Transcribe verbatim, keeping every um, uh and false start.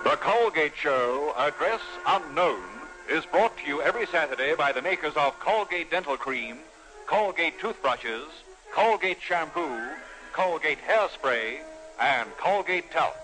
The Colgate Show, Address Unknown, is brought to you every Saturday by the makers of Colgate Dental Cream, Colgate Toothbrushes, Colgate Shampoo, Colgate Hairspray, and Colgate Talc.